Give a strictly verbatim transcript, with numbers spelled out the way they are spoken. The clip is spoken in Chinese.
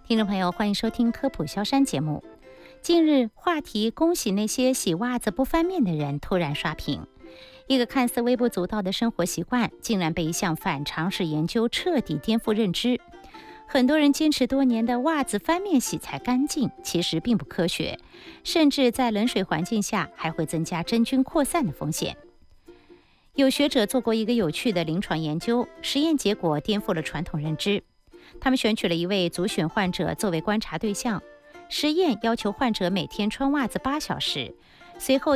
听众朋友，欢迎收听科普萧山节目。近日，话题恭喜那些洗袜子不翻面的人突然刷屏。一个看似微不足道的生活习惯，竟然被一项反常识研究彻底颠覆认知。很多人坚持多年的袜子翻面洗才干净，其实并不科学，甚至在冷水环境下还会增加真菌扩散的风险。有学者做过一个有趣的临床研究，实验结果颠覆了传统认知。他们选取了一位足癣患者作为观察对象，实验要求患者每天穿袜子八小时，随后